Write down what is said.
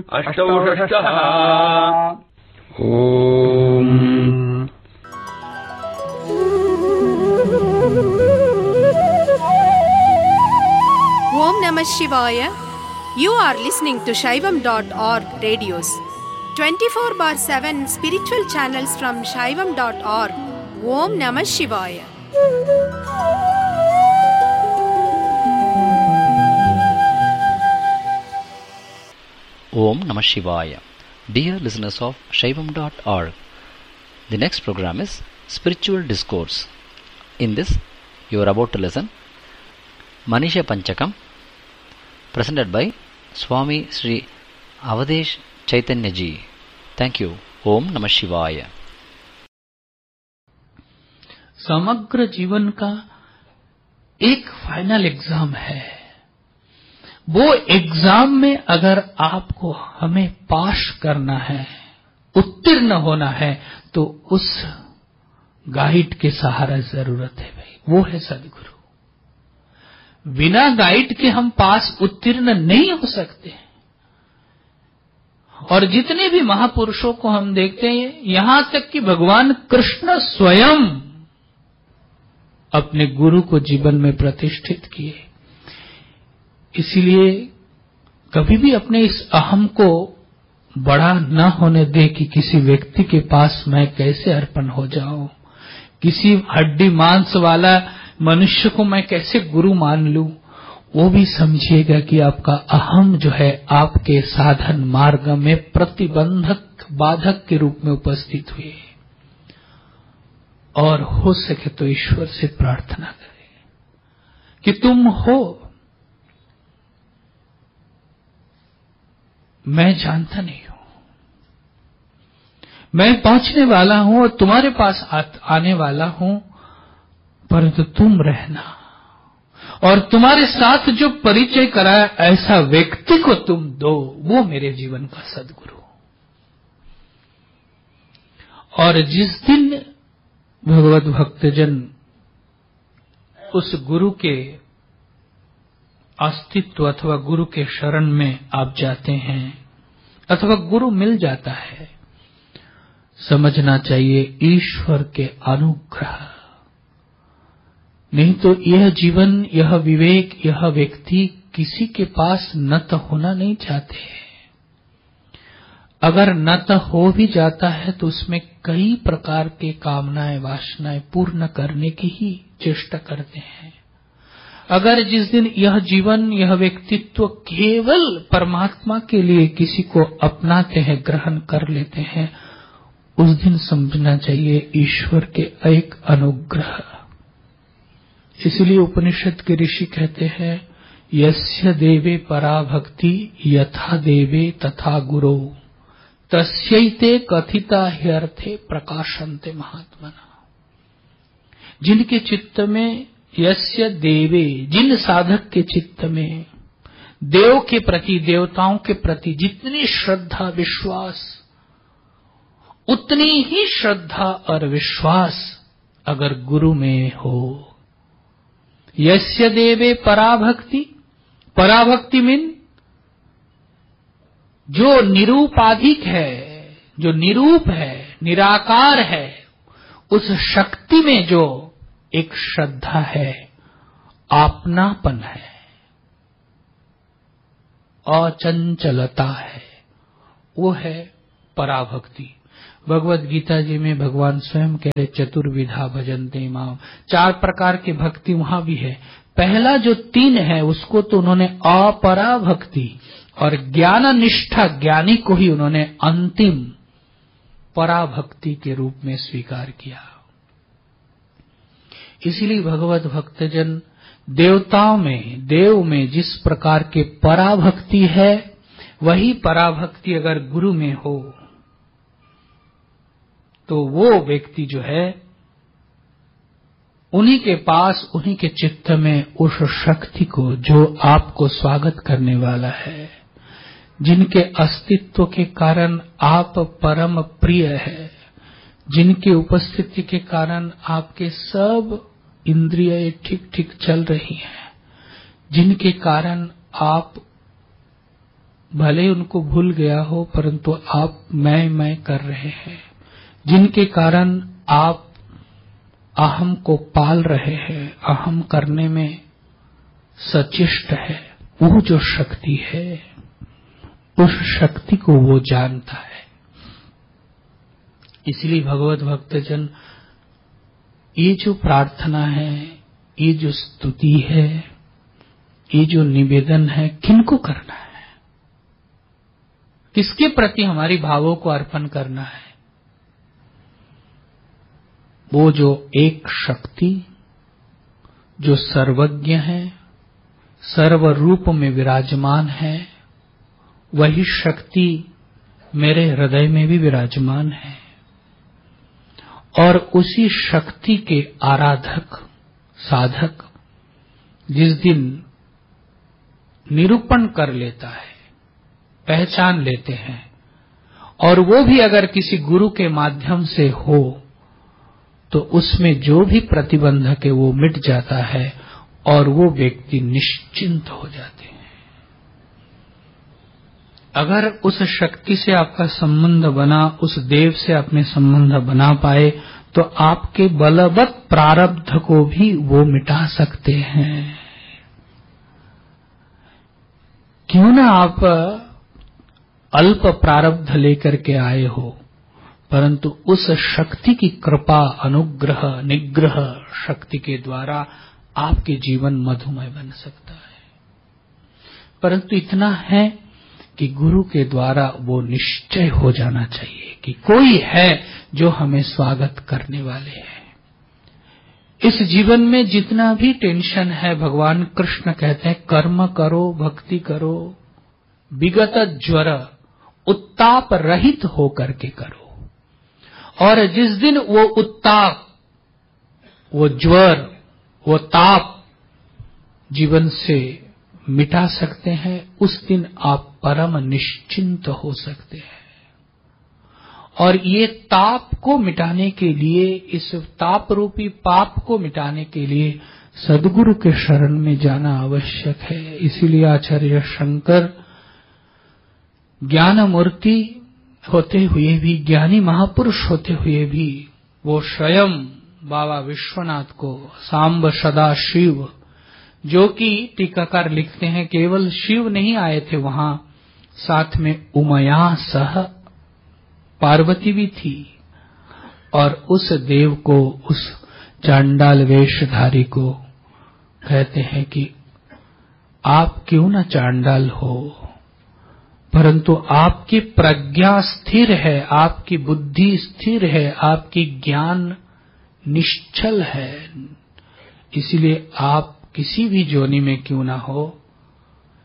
अष्टौषष्टः। Om Namah Shivaya. You are listening to Shaivam.org radios. 24/7 spiritual channels from Shaivam.org. Om Namah Shivaya. Om Namah Shivaya. Dear listeners of Shaivam.org, the next program is Spiritual Discourse. In this, you are about to listen Manisha Panchakam, presented by Swami Sri Avadesh Chaitanya Ji. Thank you. Om Namah Shivaya. समग्र जीवन का एक final exam है। वो exam में अगर आपको हमें पास करना है, उत्तीर्ण होना है, तो उस गाइड के सहारा जरूरत है भाई, वो है सदगुरु। बिना गाइड के हम पास उत्तीर्ण नहीं हो सकते। और जितने भी महापुरुषों को हम देखते हैं, यहां तक कि भगवान कृष्ण स्वयं अपने गुरु को जीवन में प्रतिष्ठित किए। इसीलिए कभी भी अपने इस अहम को बड़ा न होने दे कि किसी व्यक्ति के पास मैं कैसे अर्पण हो जाऊं, किसी हड्डी मांस वाला मनुष्य को मैं कैसे गुरु मान लूं। वो भी समझिएगा कि आपका अहम जो है आपके साधन मार्ग में प्रतिबंधक बाधक के रूप में उपस्थित हुए। और हो सके तो ईश्वर से प्रार्थना करें कि तुम हो, मैं जानता नहीं हूं, मैं पहुंचने वाला हूं और तुम्हारे पास आने वाला हूं, परंतु तुम रहना और तुम्हारे साथ जो परिचय कराया ऐसा व्यक्ति को तुम दो, वो मेरे जीवन का सदगुरु। और जिस दिन भगवत भक्तजन उस गुरु के अस्तित्व अथवा गुरु के शरण में आप जाते हैं अथवा गुरु मिल जाता है, समझना चाहिए ईश्वर के अनुग्रह। नहीं तो यह जीवन, यह विवेक, यह व्यक्ति किसी के पास न तो होना नहीं चाहते हैं। अगर न तो हो भी जाता है तो उसमें कई प्रकार के कामनाएं वासनाएं पूर्ण करने की ही चेष्टा करते हैं। अगर जिस दिन यह जीवन, यह व्यक्तित्व केवल परमात्मा के लिए किसी को अपनाते हैं, ग्रहण कर लेते हैं, उस दिन समझना चाहिए ईश्वर के एक अनुग्रह। इसलिए उपनिषद के ऋषि कहते हैं, यस्य देवे परा भक्ति यथा देवे तथा गुरो तस्यैते कथिता ह्यर्थे प्रकाशन्ते महात्मना। जिनके चित्त में यस्य देवे, जिन साधक के चित्त में देव के प्रति, देवताओं के प्रति जितनी श्रद्धा विश्वास, उतनी ही श्रद्धा और विश्वास अगर गुरु में हो। यस्य देवे पराभक्ति, पराभक्ति मीन जो निरूपाधिक है, जो निरूप है, निराकार है, उस शक्ति में जो एक श्रद्धा है, आपनापन है, अचंचलता है, वो है पराभक्ति। भगवत गीता जी में भगवान स्वयं कह रहे चतुर्विधा भजन्ते माम, 4 प्रकार की भक्ति वहां भी है। पहला जो 3 है उसको तो उन्होंने अपरा भक्ति और ज्ञान निष्ठा, ज्ञानी को ही उन्होंने अंतिम पराभक्ति के रूप में स्वीकार किया। इसीलिए भगवत भक्तजन देवताओं में, देव में जिस प्रकार के पराभक्ति है, वही पराभक्ति अगर गुरु में हो तो वो व्यक्ति जो है उन्हीं के पास, उन्हीं के चित्त में उस शक्ति को जो आपको स्वागत करने वाला है, जिनके अस्तित्व के कारण आप परम प्रिय है, जिनकी उपस्थिति के कारण आपके सब इंद्रियां ठीक ठीक चल रही हैं, जिनके कारण आप भले ही उनको भूल गया हो, परंतु आप मैं कर रहे हैं, जिनके कारण आप अहम को पाल रहे हैं, अहम करने में सचेष्ट है। वो जो शक्ति है, उस शक्ति को वो जानता है। इसलिए भगवत भक्तजन, ये जो प्रार्थना है, ये जो स्तुति है, ये जो निवेदन है, किनको करना है, किसके प्रति हमारी भावों को अर्पण करना है? वो जो एक शक्ति जो सर्वज्ञ है, सर्व रूप में विराजमान है, वही शक्ति मेरे हृदय में भी विराजमान है। और उसी शक्ति के आराधक साधक जिस दिन निरूपण कर लेता है, पहचान लेते हैं, और वो भी अगर किसी गुरु के माध्यम से हो, तो उसमें जो भी प्रतिबंधक है वो मिट जाता है और वो व्यक्ति निश्चिंत हो जाते हैं। अगर उस शक्ति से आपका संबंध बना, उस देव से आपने संबंध बना पाए, तो आपके बलवत् प्रारब्ध को भी वो मिटा सकते हैं। क्यों ना आप अल्प प्रारब्ध लेकर के आए हो, परंतु उस शक्ति की कृपा, अनुग्रह, निग्रह शक्ति के द्वारा आपके जीवन मधुमय बन सकता है। परंतु इतना है कि गुरु के द्वारा वो निश्चय हो जाना चाहिए कि कोई है जो हमें स्वागत करने वाले हैं। इस जीवन में जितना भी टेंशन है, भगवान कृष्ण कहते हैं कर्म करो, भक्ति करो, विगत ज्वर उत्ताप रहित होकर के करो। और जिस दिन वो उत्ताप, वो ज्वर, वो ताप जीवन से मिटा सकते हैं, उस दिन आप परम निश्चिंत हो सकते हैं। और ये ताप को मिटाने के लिए, इस ताप रूपी पाप को मिटाने के लिए सद्गुरु के शरण में जाना आवश्यक है। इसीलिए आचार्य शंकर ज्ञान मूर्ति होते हुए भी, ज्ञानी महापुरुष होते हुए भी, वो स्वयं बाबा विश्वनाथ को सांब सदा शिव, जो कि टीकाकार लिखते हैं केवल शिव नहीं आए थे वहां, साथ में उमया सह पार्वती भी थी। और उस देव को, उस चांडाल वेशधारी को कहते हैं कि आप क्यों न चांडाल हो, परंतु आपकी प्रज्ञा स्थिर है, आपकी बुद्धि स्थिर है, आपकी ज्ञान निश्चल है। इसलिए आप किसी भी जोनि में क्यों ना हो,